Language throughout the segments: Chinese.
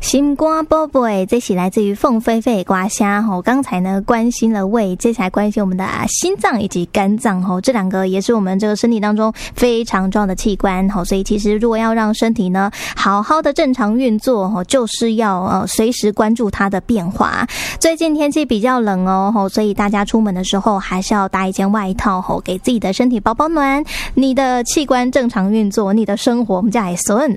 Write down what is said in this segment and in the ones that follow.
心肝宝贝，这是来自于凤飞飞瓜虾吼。刚才呢关心了胃，接下来关心我们的心脏以及肝脏吼，这两个也是我们这个身体当中非常重要的器官吼。所以其实如果要让身体呢好好的正常运作吼，就是要随时关注它的变化。最近天气比较冷哦吼，所以大家出门的时候还是要搭一件外套吼，给自己的身体保保暖。你的器官正常运作，你的生活我们家也顺。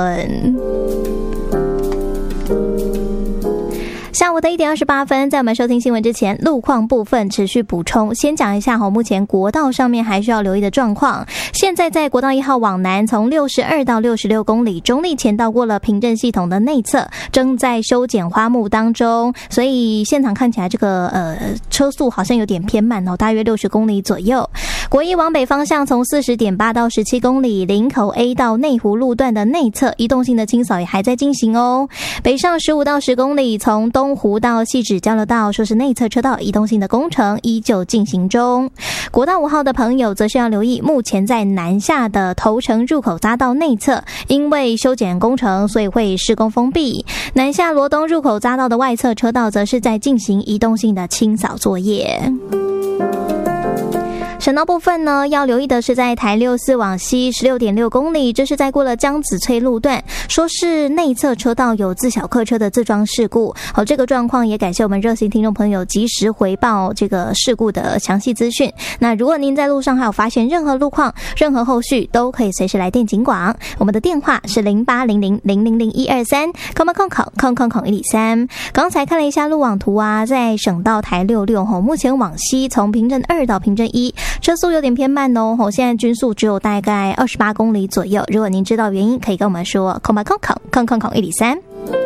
下午的1点28分，在我们收听新闻之前，路况部分持续补充。先讲一下目前国道上面还需要留意的状况。现在在国道1号往南，从62到66公里，中立前道过了平镇系统的内侧，正在修剪花木当中，所以现场看起来这个车速好像有点偏慢大约60公里左右。国一往北方向，从40.8到17公里，林口 A 到内湖路段的内侧移动性的清扫也还在进行哦。北上15到10公里，从东湖到汐止交流道，说是内侧车道移动性的工程依旧进行中。国道5号的朋友则是要留意，目前在南下的头城入口匝道内侧，因为修剪工程，所以会施工封闭。南下罗东入口匝道的外侧车道，则是在进行移动性的清扫作业。省道部分呢，要留意的是在台64往西 16.6 公里，这是在过了江子翠路段，说是内侧车道有自小客车的自撞事故。好，这个状况也感谢我们热心听众朋友及时回报这个事故的详细资讯。那如果您在路上还有发现任何路况、任何后续，都可以随时来电警广。我们的电话是0800000123，空103。刚才看了一下路网图啊，在省道台66目前往西从平镇2到平镇1。车速有点偏慢哦，现在均速只有大概28公里左右。如果您知道原因，可以跟我们说，空103。